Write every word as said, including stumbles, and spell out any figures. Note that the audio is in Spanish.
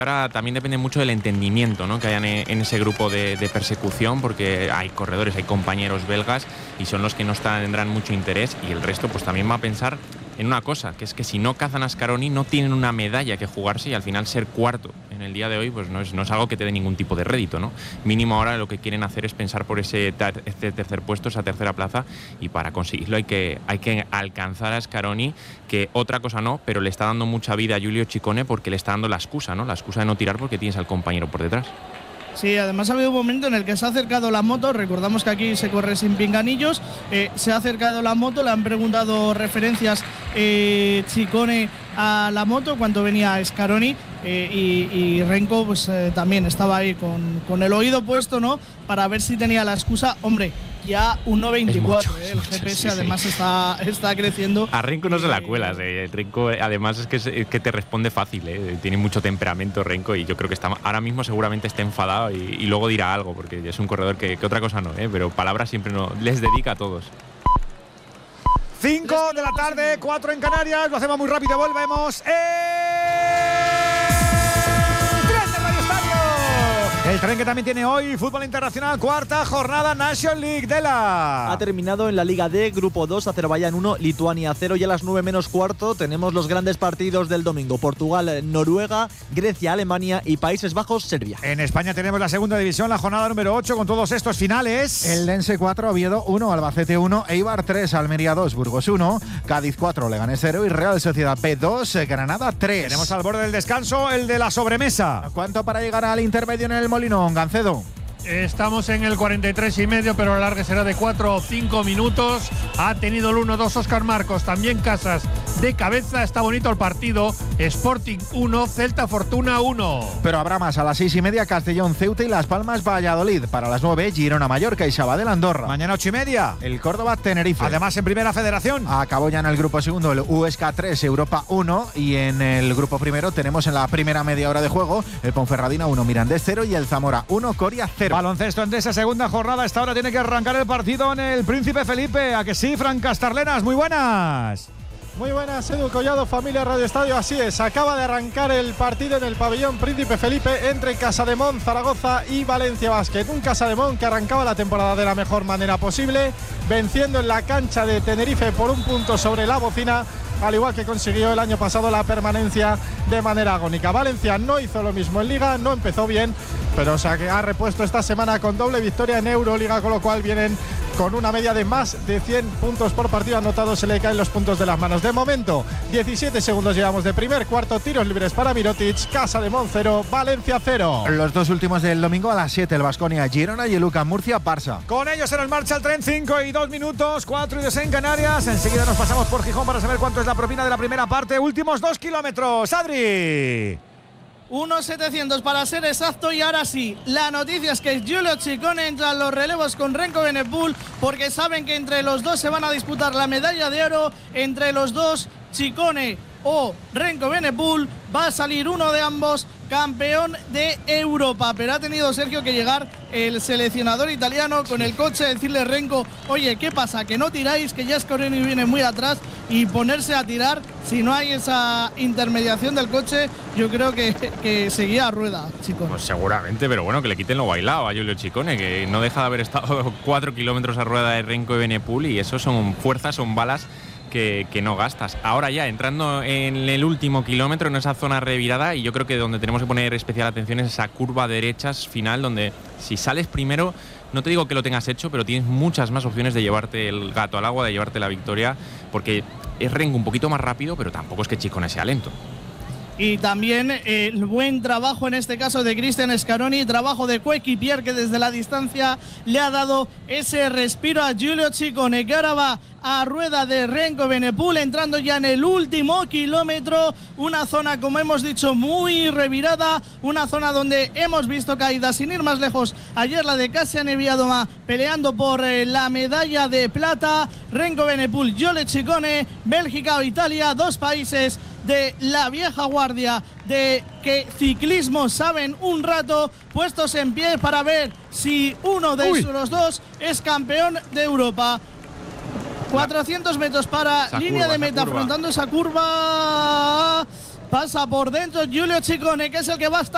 Ahora también depende mucho del entendimiento, ¿no?, que hayan en ese grupo de, de persecución, porque hay corredores, hay compañeros belgas y son los que no están, tendrán mucho interés, y el resto pues también va a pensar en una cosa, que es que si no cazan a Scaroni no tienen una medalla que jugarse, y al final ser cuarto en el día de hoy pues no es, no es algo que te dé ningún tipo de rédito, ¿no? Mínimo ahora lo que quieren hacer es pensar por ese, ter, este tercer puesto, esa tercera plaza, y para conseguirlo hay que, hay que alcanzar a Scaroni, que otra cosa no, pero le está dando mucha vida a Giulio Ciccone porque le está dando la excusa, ¿no? La excusa de no tirar porque tienes al compañero por detrás. Sí, además ha habido un momento en el que se ha acercado la moto, recordamos que aquí se corre sin pinganillos, eh, se ha acercado la moto, le han preguntado referencias eh, Ciccone a la moto cuando venía Scaroni, eh, y, y Renko pues eh, también estaba ahí con, con el oído puesto, ¿no?, para ver si tenía la excusa. Hombre, ya uno veinticuatro, eh, el G P S sí, además sí. Está, está creciendo. A Renko no se la cuelas, eh. Renko además es que, es que te responde fácil, eh. Tiene mucho temperamento Renko, y yo creo que está, ahora mismo seguramente está enfadado y, y luego dirá algo, porque es un corredor que, que otra cosa no, eh, pero palabras siempre no les dedica a todos. cinco de la tarde, cuatro en Canarias, lo hacemos muy rápido, volvemos. El tren que también tiene hoy fútbol internacional, cuarta jornada National League de la... Ha terminado en la Liga D, Grupo dos, Azerbaiyán uno, Lituania cero, y a las nueve menos cuarto tenemos los grandes partidos del domingo: Portugal, Noruega, Grecia, Alemania y Países Bajos, Serbia. En España tenemos la segunda división, la jornada número ocho, con todos estos finales. El Lense cuatro, Oviedo uno, Albacete uno, Eibar tres, Almería dos, Burgos uno, Cádiz cuatro, Leganés cero y Real Sociedad B dos, Granada tres. Tenemos al borde del descanso el de la sobremesa. ¿Cuánto para llegar al intermedio en el Molinón, Gancedo? Estamos en el cuarenta y tres y medio, pero el alargue será de cuatro o cinco minutos. Ha tenido el uno dos Óscar Marcos, también Casas de cabeza. Está bonito el partido. Sporting uno, Celta Fortuna uno. Pero habrá más. A las seis y media, Castellón, Ceuta y Las Palmas, Valladolid. Para las nueve, Girona, Mallorca y Sabadell, Andorra. Mañana ocho y media, el Córdoba, Tenerife. Además, en Primera Federación acabó ya en el grupo segundo el Huesca tres, Europa uno, y en el grupo primero tenemos en la primera media hora de juego el Ponferradina uno, Mirandés cero y el Zamora uno, Coria cero. Baloncesto en esa segunda jornada. Esta hora tiene que arrancar el partido en el Príncipe Felipe. ¿A que sí, Fran Castarlenas? Muy buenas. Muy buenas, Edu Collado, familia Radio Estadio. Así es, acaba de arrancar el partido en el pabellón Príncipe Felipe entre Casademont, Zaragoza y Valencia Basket. Un Casademont que arrancaba la temporada de la mejor manera posible, venciendo en la cancha de Tenerife por un punto sobre la Bocina, al igual que consiguió el año pasado la permanencia de manera agónica. Valencia no hizo lo mismo en Liga, no empezó bien, pero o sea, que ha repuesto esta semana con doble victoria en Euroliga, con lo cual vienen con una media de más de cien puntos por partido anotados. Se le caen los puntos de las manos. De momento, diecisiete segundos llevamos de primer cuarto. Tiros libres para Mirotic. Casademont cero, Valencia cero. Los dos últimos del domingo a las siete, el Baskonia Girona y el UCAM Murcia Barça. Con ellos en el marcha el tren, cinco y dos minutos, cuatro y dos en Canarias. Enseguida nos pasamos por Gijón para saber cuánto es la propina de la primera parte. Últimos dos kilómetros, Adri. uno setecientos para ser exacto. Y ahora sí, la noticia es que Giulio Ciccone entra en los relevos con Renko Benepul, porque saben que entre los dos se van a disputar la medalla de oro. Entre los dos, Ciccone o Renko Benepul, va a salir uno de ambos campeón de Europa. Pero ha tenido, Sergio, que llegar el seleccionador italiano con el coche, decirle a Renko: oye, ¿qué pasa? Que no tiráis, que ya Scaroni viene muy atrás, y ponerse a tirar. Si no hay esa intermediación del coche, yo creo que, que seguía a rueda, Ciccone. Pues seguramente, pero bueno, que le quiten lo bailado a Giulio Ciccone, que no deja de haber estado cuatro kilómetros a rueda de Renko y Benepul, y eso son fuerzas, son balas Que, que no gastas. Ahora ya entrando en el último kilómetro, en esa zona revirada, y yo creo que donde tenemos que poner especial atención es esa curva derechas final, donde si sales primero, no te digo que lo tengas hecho, pero tienes muchas más opciones de llevarte el gato al agua, de llevarte la victoria, porque es Renko un poquito más rápido, pero tampoco es que Ciccone sea lento. Y también eh, el buen trabajo en este caso de Cristian Scaroni, trabajo de coequipier, que desde la distancia le ha dado ese respiro a Giulio Ciccone, que ahora va a rueda de Renko Benepul, entrando ya en el último kilómetro. Una zona, como hemos dicho, muy revirada, una zona donde hemos visto caídas, sin ir más lejos. Ayer la de Kasia Neviadoma peleando por eh, la medalla de plata. Renko Benepul, Giulio Ciccone, Bélgica o Italia, dos países de la vieja guardia, de que ciclismo saben un rato, puestos en pie para ver si uno de Uy. los dos es campeón de Europa. cuatrocientos metros para esa línea curva, de meta, afrontando esa curva. Pasa por dentro Giulio Ciccone, que es el que va a estar